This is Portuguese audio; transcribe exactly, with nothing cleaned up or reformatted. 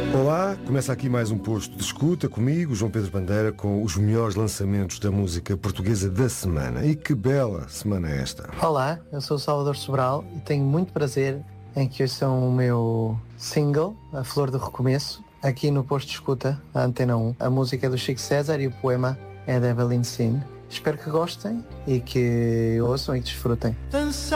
Olá, começa aqui mais um posto de escuta comigo, João Pedro Bandeira, com os melhores lançamentos da música portuguesa da semana. E que bela semana é esta! Olá, eu sou o Salvador Sobral e tenho muito prazer em que ouçam o meu single, A Flor do Recomeço, aqui no posto de escuta, a Antena um. A música é do Chico César e o poema é da Evelyn Sin. Espero que gostem e que ouçam e que desfrutem.